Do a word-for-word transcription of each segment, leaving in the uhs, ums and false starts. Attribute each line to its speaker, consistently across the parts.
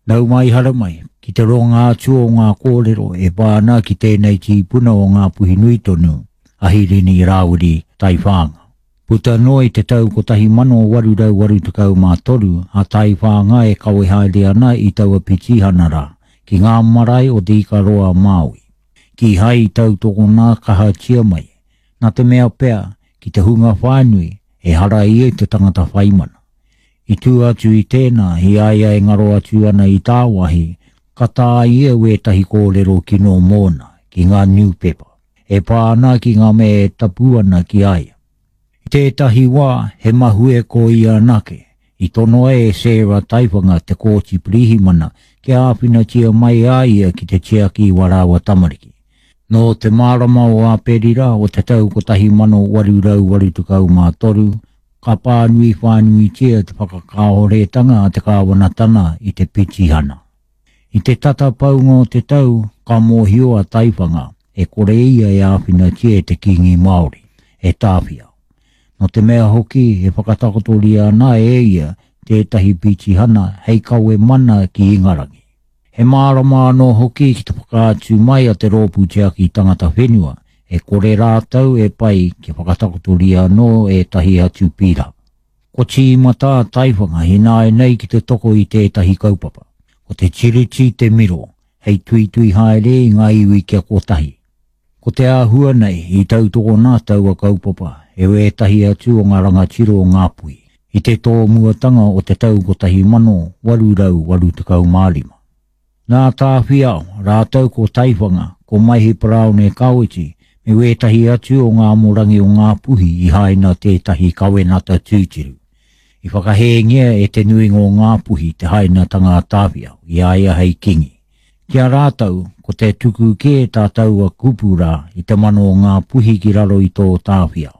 Speaker 1: Nau mai hara mai, ki te ronga atu o ngā kōrero e pāna ki tēnei ki puna o ngā puhi nui tonu, ahirini rāuri tai whānga. Puta noi te tau ko tahi mano waru rau waru tukau mā toru, a tai whānga e kawe haere ana i taua piti hanara, ki ngā marae o te ikaroa Māui. Ki hai tau toko nā kaha tia mai, nā te mea pea, ki te hunga whānui, e hara i e te tangata whaimana. I tū atu i tēnā, hi aia e ngaro atu ana i tāwahi, ka tā ia we tahi kōrero ki no mōna, ki ngā new paper. E pāna ki ngā me e tapuana ki aia. I tētahi wā, he mahue ko ia nake, i tono e Sarah Taiwhanga te kōti prihimana, ke āpina tia mai aia ki te tia ki warawa tamariki. No te marama o a perira o te tau ko tahi mano waru rau waru tukau mā toru, ka pānui whānui tia te whakakahoretanga a te kāwanatana i te piti hana. I te tata paungo te tau, ka mōhio a Taiwhanga, e kore ia e āwhina tia te kingi Māori, e tāwhia. No te mea hoki, e whakatakotori ana e ia, tētahi piti hana, hei kaue mana ki ingarangi. He mārama anō hoki ki te whakaatu mai a te rōpu tia ki tangata whenua, e kore rātau e pai ki whakatakotori anō e tahi atu pira. Ko tī mata Taiwhanga, he nāe nei ki te toko i tētahi kaupapa. Ko te tiriti te miro, hei tui tui haere i ngā iwi kia kotahi. Ko te āhua nei i tau toko nā taua kaupapa, e we tahi atu o ngā rangatiro o ngā pui. I te tō muatanga o te tau ko tahi mano, waru rau waru tukau mārima. Nā tāwhiao, rātau ko Taiwhanga, ko maihi parau ne kawiti, me we tahi atu o ngā morangi o ngā puhi i haina tētahi kawenata tūtiru. I whakahengia e te nuingo ngā puhi te haina tanga tāwhiao, i aia hei kingi. Kia rātau, ko te tuku ke tā taua kupura i te mano o ngā puhi ki raro i tō tāwhiao,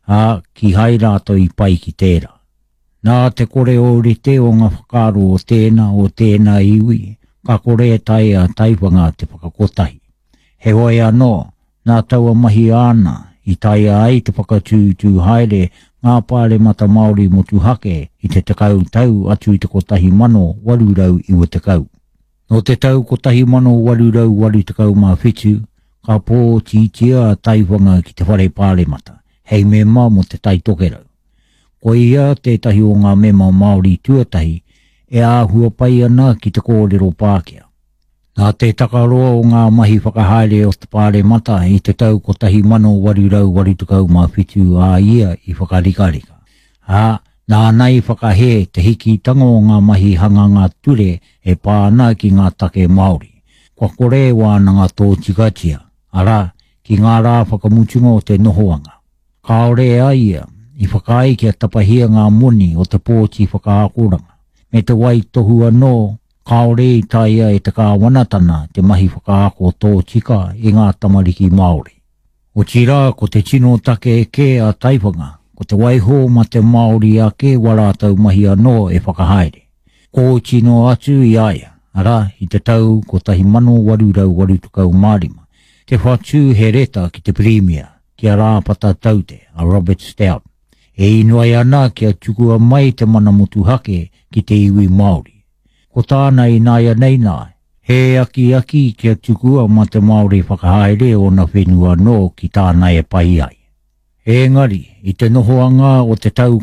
Speaker 1: a ki hai rātau i pai ki tērā. Nā te kore o rite o ngā whakaro o tēnā o tēnā iwi, ka kore e tai a Taiwhanga te whakakotahi. He hoi anō, nā taua mahi āna, i tai ai te whakatūtū haere ngā pāre mata Māori motu hake i te tekau tau atu i te kotahi mano waru rau iwa tekau. No te tau kotahi mano waru rau waru tekau mā whitu, ka pō tītia a Taiwhanga ki te whare pāre mata, hei mema mo te tai tokerau. Ko ia tētahi o ngā mema Māori tuatahi, e āhua pai ana ki te kōrero Pākehā. Nā te takaroa o ngā mahi whakahaere o te pāre mata i te tau ko tahi mano waru rau waru tukau mā whitu a ia i whakarikarika. Ha, nā nei whakahe te hiki tango o ngā mahi hanganga ture e pāna ki ngā take Māori. Kwa kore wānanga tō tikatia, ara ki ngā rā whakamutunga o te nohoanga. Kaore a ia, i whakai kia tapahia ngā moni o te pōti whakaakoranga. Me te wai tohu anō, kaore i taia e te kāwanatana te mahi whakaako tō tika i ngā tamariki Māori. O tira ko te tino take e ke a Taiwhanga, ko te waiho ma te Māori a ke warātau mahi anō e whakahaere. Ko tino atu i aia, ara i te tau ko tahi mano waru rau waru tukau mārima. Te whatu he reta ki te Premier, ki a rāpata taute, a Robert Stout. E inuai ana ki a tukua mai te mana motu hake ki te iwi Māori. Ko tāna i nāia nei nā, he aki aki ki a tukua ma te Māori whakahaere o na whenua no ki tāna e pai ai. E ngari, i te nohoanga o te tau